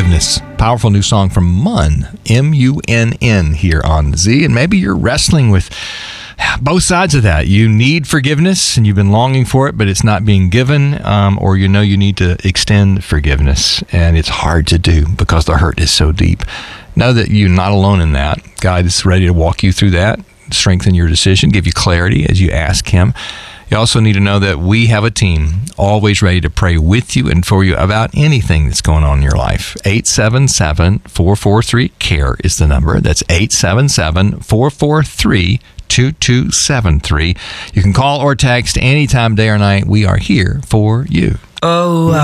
Forgiveness. Powerful new song from Munn, M-U-N-N, here on Z. And maybe you're wrestling with both sides of that. You need forgiveness and you've been longing for it, but it's not being given, or you know you need to extend forgiveness and it's hard to do because the hurt is so deep. Know that you're not alone in that. God is ready to walk you through that, strengthen your decision, give you clarity as you ask Him. You also need to know that we have a team always ready to pray with you and for you about anything that's going on in your life. 877-443-CARE is the number. That's 877-443-2273. You can call or text anytime, day or night. We are here for you. Oh,